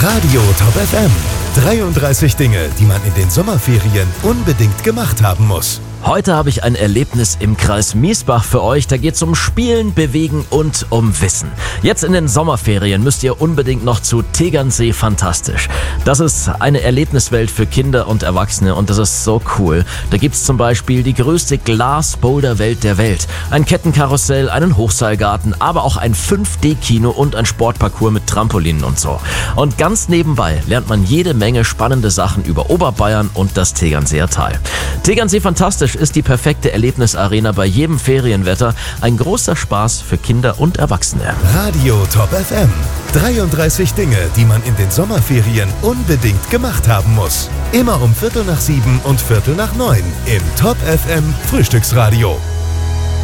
Radio Top FM. 33 Dinge, die man in den Sommerferien unbedingt gemacht haben muss. Heute habe ich ein Erlebnis im Kreis Miesbach für euch. Da geht es um Spielen, Bewegen und um Wissen. Jetzt in den Sommerferien müsst ihr unbedingt noch zu Tegernsee Fantastisch. Das ist eine Erlebniswelt für Kinder und Erwachsene und das ist so cool. Da gibt es zum Beispiel die größte Glasboulder-Welt der Welt. Ein Kettenkarussell, einen Hochseilgarten, aber auch ein 5D-Kino und ein Sportparcours mit Trampolinen und so. Und ganz nebenbei lernt man jede Menge spannende Sachen über Oberbayern und das Tegernseer Tal. Tegernsee Fantastisch ist die perfekte Erlebnisarena bei jedem Ferienwetter. Ein großer Spaß für Kinder und Erwachsene. Radio Top FM. 33 Dinge, die man in den Sommerferien unbedingt gemacht haben muss. Immer um 6:45 und 8:45 im Top FM Frühstücksradio.